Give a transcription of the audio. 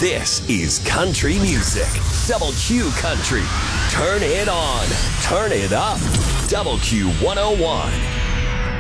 This is country music. Double Q Country. Turn it on. Turn it up. Double Q 101.